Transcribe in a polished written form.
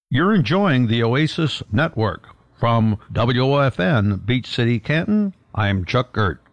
You're enjoying the Oasis Network. From WOFN, Beach City, Canton, I'm Chuck Gert.